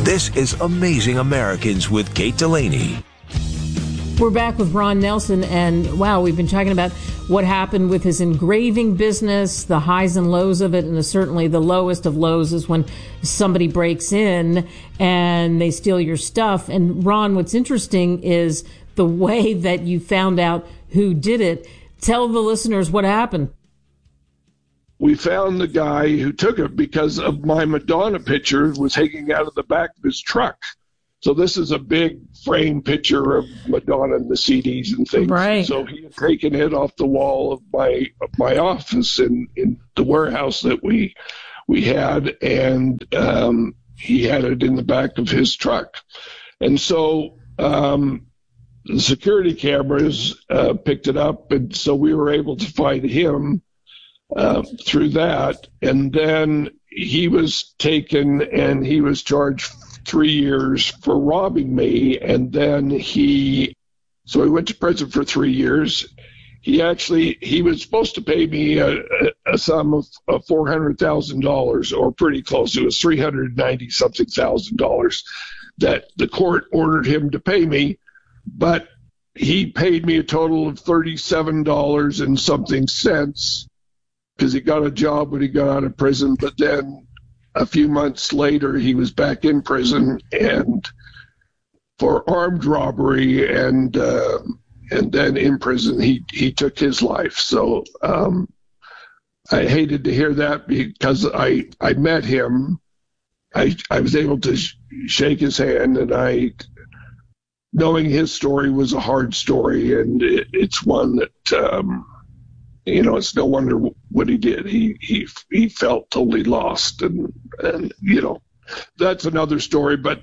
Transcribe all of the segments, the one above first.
This is Amazing Americans with Kate Delaney. We're back with Ron Nelson, and wow, we've been talking about what happened with his engraving business, the highs and lows of it, and certainly the lowest of lows is when somebody breaks in and they steal your stuff. And Ron, what's interesting is the way that you found out who did it. Tell the listeners what happened. We found the guy who took it because of my Madonna picture was hanging out of the back of his truck. So this is a big frame picture of Madonna and the CDs and things. Right. So he had taken it off the wall of my office in the warehouse that we had, and he had it in the back of his truck. And so the security cameras picked it up, and so we were able to find him through that. And then he was taken and he was charged 3 years for robbing me, and then he went to prison for 3 years. He was supposed to pay me a sum of $400,000, or pretty close. It was $390-something thousand that the court ordered him to pay me, but he paid me a total of $37 and something cents because he got a job when he got out of prison. But then a few months later, he was back in prison and for armed robbery, and then in prison he took his life. So I hated to hear that because I met him. I was able to shake his hand, and knowing his story was a hard story, and it's one that it's no wonder what he did. He felt totally lost, and that's another story. But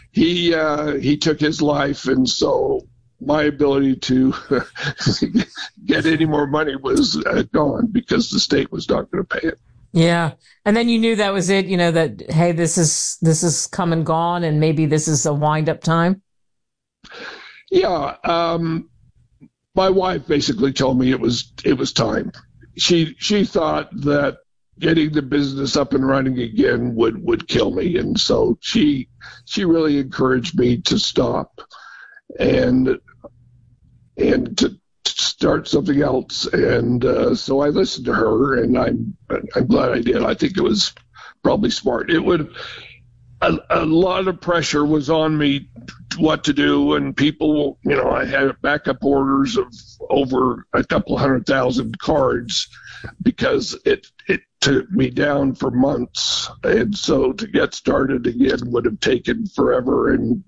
he took his life, and so my ability to get any more money was gone because the state was not going to pay it. Yeah, and then you knew that was it. That hey, this is come and gone, and maybe this is a wind up time. Yeah. My wife basically told me it was time. She thought that getting the business up and running again would kill me, and so she really encouraged me to stop and to start something else. And so I listened to her, and I'm glad I did. I think it was probably smart. A lot of pressure was on me what to do, and people, I had backup orders of over a couple 100,000 cards because it took me down for months, and so to get started again would have taken forever, and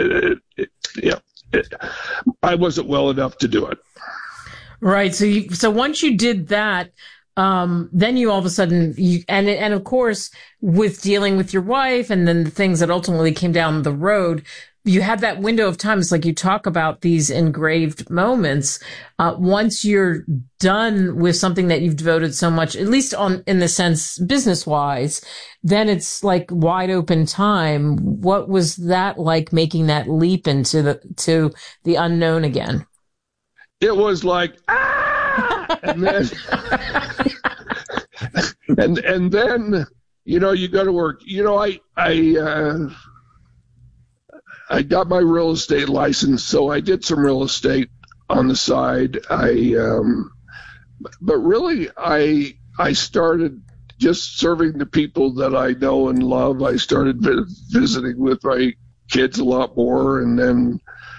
I wasn't well enough to do it. Right. So once you did that, then you all of a sudden, and of course, with dealing with your wife and then the things that ultimately came down the road, you have that window of time. It's like you talk about these engraved moments. Once you're done with something that you've devoted so much, at least in the sense business wise, then it's like wide open time. What was that like, making that leap into the unknown again? It was like, and then, and then, you go to work. I got my real estate license, so I did some real estate on the side. But really, I started just serving the people that I know and love. I started visiting with my kids a lot more, and then,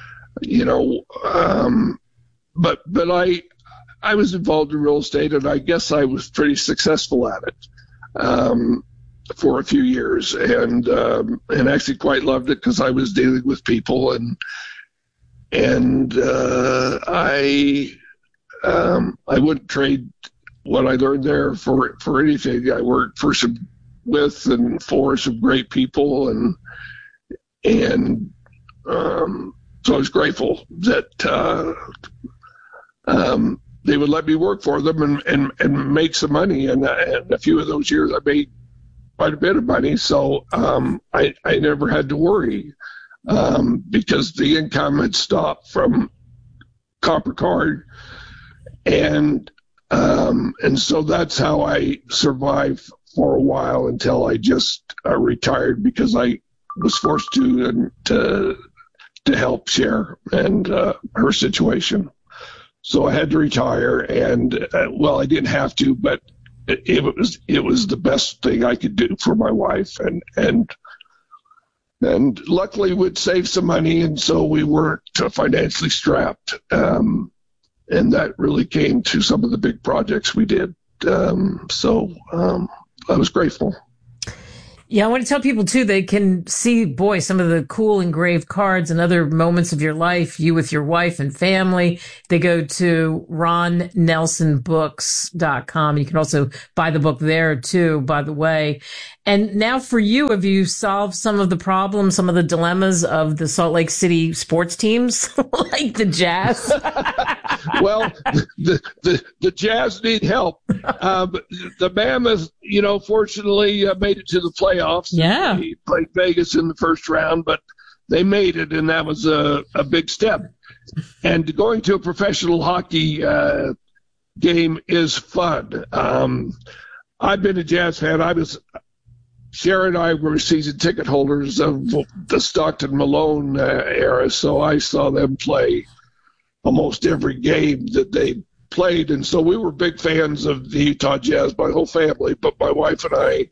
but I was involved in real estate, and I guess I was pretty successful at it for a few years, and actually quite loved it because I was dealing with people, and I wouldn't trade what I learned there for anything. I worked for some great people, and so I was grateful that they would let me work for them and make some money. And a few of those years I made quite a bit of money. So I never had to worry because the income had stopped from Copper Card. And so that's how I survived for a while until I just retired, because I was forced to help Cher and her situation. So I had to retire, and well, I didn't have to, but it was the best thing I could do for my wife, and luckily we'd save some money, and so we weren't financially strapped, and that really came to some of the big projects we did. So I was grateful. Yeah, I want to tell people, too, they can see, boy, some of the cool engraved cards and other moments of your life, you with your wife and family. They go to ronnelsonbooks.com. You can also buy the book there, too, by the way. And now for you, have you solved some of the problems, some of the dilemmas of the Salt Lake City sports teams, like the Jazz? Well, the Jazz need help. The Mammoth, fortunately made it to the playoffs. Yeah. They played Vegas in the first round, but they made it, and that was a big step. And going to a professional hockey game is fun. I've been a Jazz fan. Cher and I were season ticket holders of the Stockton Malone era, so I saw them play almost every game that they played, and so we were big fans of the Utah Jazz, my whole family. But my wife and I,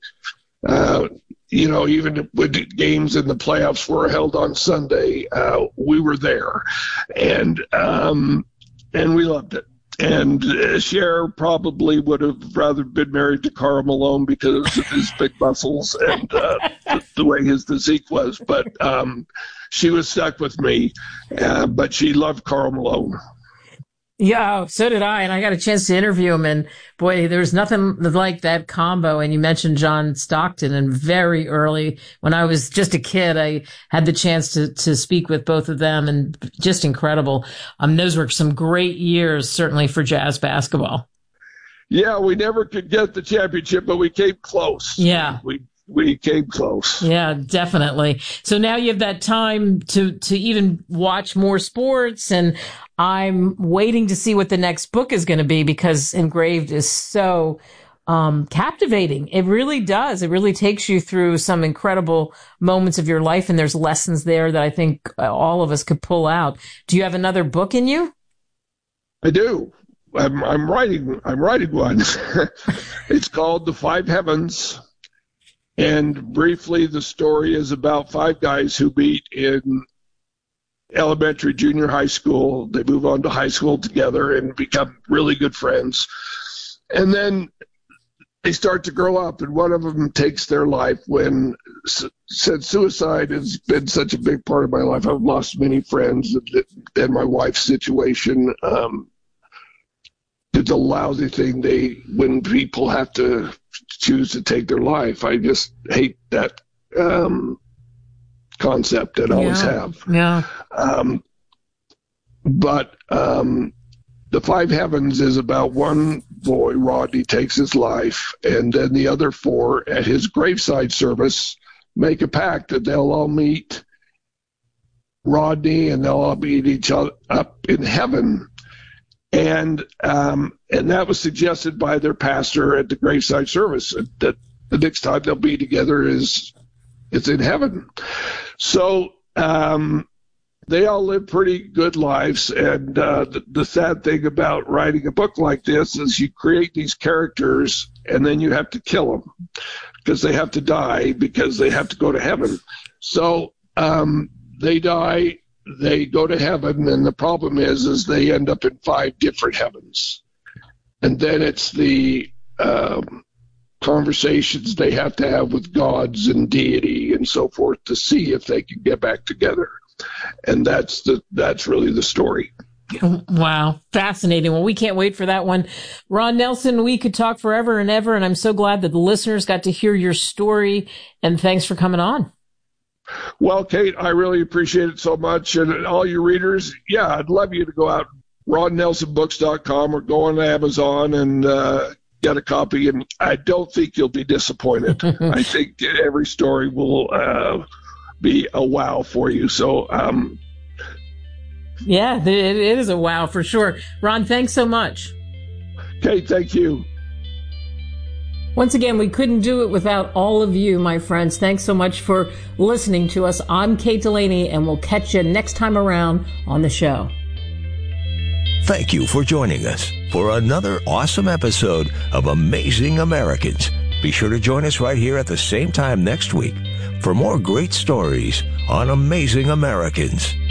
even when games in the playoffs were held on Sunday, we were there, and we loved it. And Cher probably would have rather been married to Karl Malone because of his big muscles and the way his physique was. But she was stuck with me, but she loved Karl Malone. Yeah, so did I. And I got a chance to interview him. And boy, there's nothing like that combo. And you mentioned John Stockton. And very early, when I was just a kid, I had the chance to speak with both of them, and just incredible. Those were some great years, certainly for Jazz basketball. Yeah, we never could get the championship, but we came close. Yeah. We came close. Yeah, definitely. So now you have that time to even watch more sports, and I'm waiting to see what the next book is going to be, because Engraved is so captivating. It really does. It really takes you through some incredible moments of your life, and there's lessons there that I think all of us could pull out. Do you have another book in you? I do. I'm writing one. It's called The Five Heavens. And briefly, the story is about five guys who meet in elementary, junior high school. They move on to high school together and become really good friends. And then they start to grow up, and one of them takes their life since suicide has been such a big part of my life. I've lost many friends, and my wife's situation. It's a lousy thing when people have to choose to take their life. I just hate that concept and always have. Yeah. But The Five Heavens is about one boy, Rodney, takes his life, and then the other four at his graveside service make a pact that they'll all meet Rodney and they'll all meet each other up in heaven. And that was suggested by their pastor at the graveside service, that the next time they'll be together is in heaven. So they all live pretty good lives. And the sad thing about writing a book like this is you create these characters and then you have to kill them because they have to die, because they have to go to heaven. So they die. They go to heaven, and the problem is they end up in five different heavens. And then it's the conversations they have to have with gods and deity and so forth to see if they can get back together. And that's really the story. Wow. Fascinating. Well, we can't wait for that one. Ron Nelson, we could talk forever and ever, and I'm so glad that the listeners got to hear your story, and thanks for coming on. Well, Kate, I really appreciate it so much. And all your readers, I'd love you to go out, ronnelsonbooks.com, or go on Amazon and get a copy. And I don't think you'll be disappointed. I think every story will be a wow for you. So, yeah, it is a wow for sure. Ron, thanks so much. Kate, thank you. Once again, we couldn't do it without all of you, my friends. Thanks so much for listening to us. I'm Kate Delaney, and we'll catch you next time around on the show. Thank you for joining us for another awesome episode of Amazing Americans. Be sure to join us right here at the same time next week for more great stories on Amazing Americans.